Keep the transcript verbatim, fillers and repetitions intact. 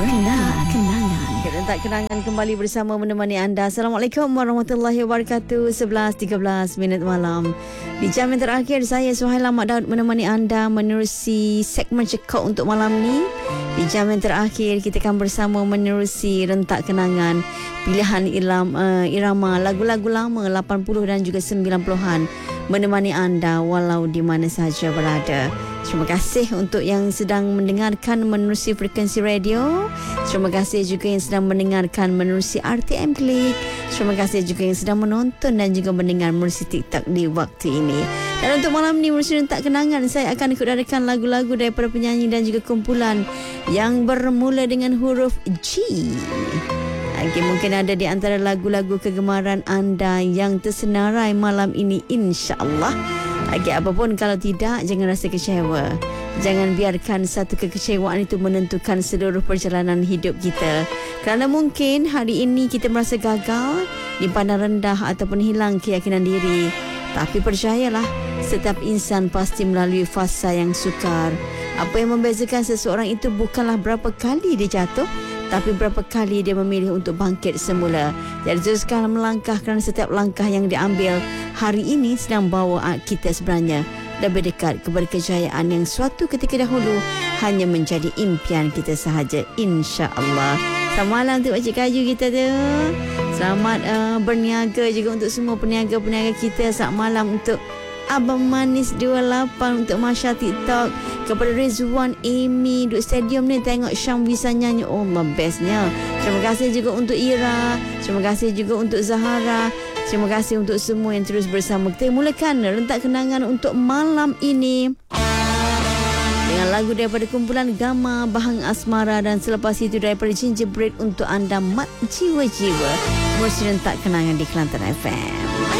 Rentak Kenangan. Rentak Kenangan kembali bersama menemani anda. Assalamualaikum warahmatullahi wabarakatuh. sebelas tiga belas minit malam. Di jam yang terakhir, saya Suhaila Mak Daud menemani anda menerusi segmen cekok untuk malam ni. Di jam yang terakhir, kita akan bersama menerusi Rentak Kenangan, pilihan ilam, uh, irama lagu-lagu lama lapan puluh dan juga sembilan puluhan menemani anda walau di mana sahaja berada. Terima kasih untuk yang sedang mendengarkan menerusi frekuensi radio. Terima kasih juga yang sedang mendengarkan menerusi R T M Klik. Terima kasih juga yang sedang menonton dan juga mendengar menerusi TikTok di waktu ini. Dan untuk malam ni menerusi Rentak Kenangan, saya akan ikut-adakan lagu-lagu daripada penyanyi dan juga kumpulan yang bermula dengan huruf G. Okay, mungkin ada di antara lagu-lagu kegemaran anda yang tersenarai malam ini, insya-Allah. Okay, apapun kalau tidak, jangan rasa kecewa. Jangan biarkan satu kekecewaan itu menentukan seluruh perjalanan hidup kita. Kerana mungkin hari ini kita merasa gagal, dipandang rendah ataupun hilang keyakinan diri. Tapi percayalah, setiap insan pasti melalui fasa yang sukar. Apa yang membezakan seseorang itu bukanlah berapa kali dia jatuh, tapi berapa kali dia memilih untuk bangkit semula. Jadi teruskan melangkah kerana setiap langkah yang diambil hari ini sedang bawa kita sebenarnya lebih dekat kepada kejayaan yang suatu ketika dahulu hanya menjadi impian kita sahaja, insya-Allah. Selamat malam untuk Pakcik Kayu kita tu. Selamat uh, berniaga juga untuk semua peniaga-peniaga kita. Selamat malam untuk Abang Manis dua puluh lapan, untuk Masya TikTok, kepada Rizwan, Amy duduk stadium ni tengok Syam bisa nyanyi. Oh, Allah, bestnya. Terima kasih juga untuk Ira. Terima kasih juga untuk Zahara. Terima kasih untuk semua yang terus bersama kita. Mulakan Rentak Kenangan untuk malam ini dengan lagu daripada kumpulan Gama, Bahang Asmara, dan selepas itu daripada Gingerbread untuk anda, Mat Jiwa-Jiwa. Menerusi Rentak Kenangan di Kelantan F M.